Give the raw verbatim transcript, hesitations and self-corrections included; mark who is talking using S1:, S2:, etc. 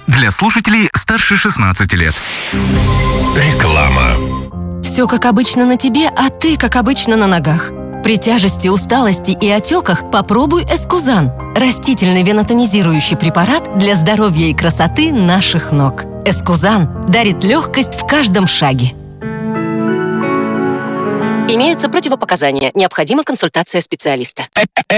S1: Для слушателей старше шестнадцати лет.
S2: Реклама.
S3: Все как обычно на тебе, а ты как обычно на ногах. При тяжести, усталости и отеках попробуй Эскузан. Растительный венотонизирующий препарат для здоровья и красоты наших ног. Эскузан дарит легкость в каждом шаге. Имеются противопоказания. Необходима консультация специалиста.